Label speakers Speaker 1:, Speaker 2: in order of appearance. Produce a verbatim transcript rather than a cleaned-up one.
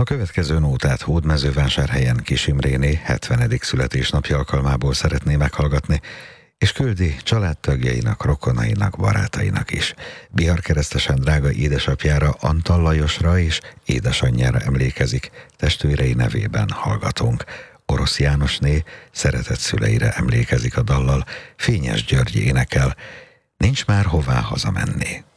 Speaker 1: A következő nótát Hódmezővásárhelyen Kis Imréné hetvenedik születésnapja alkalmából szeretné meghallgatni, és küldi családtagjainak, rokonainak, barátainak is. Biharkeresztesen drága édesapjára, Antal Lajosra és édesanyjára emlékezik, testvérei nevében hallgatunk. Orosz Jánosné szeretett szüleire emlékezik a dallal, Fényes György énekel, nincs már hová hazamenni.